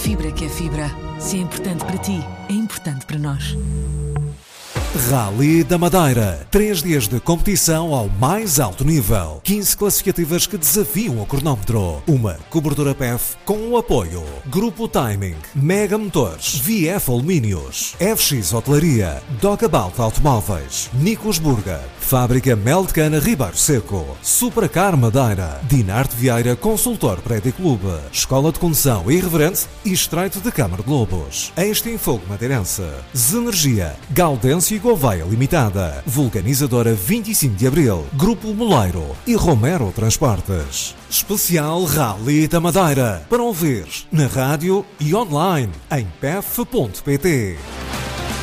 fibra que é fibra. Se é importante para ti, é importante para nós. Rally da Madeira. 3 dias de competição ao mais alto nível. 15 classificativas que desafiam o cronómetro. Uma cobertura PEF com o apoio Grupo Timing, Mega Motores, VF Alumínios, FX Hotelaria, Docabout Automóveis, Nicos Burger, Fábrica Mel de Cana Ribeiro Seco, Supracar Madeira, Dinarte Vieira Consultor Prédio Clube, Escola de Condução Irreverente e Estreito de Câmara de Lobos. Extinfogo Madeirense, Zenergia, Gaudêncio e Gouveia Limitada, Vulcanizadora 25 de Abril, Grupo Moleiro e Romero Transportes. Especial Rally da Madeira, para ouvir na rádio e online em pef.pt.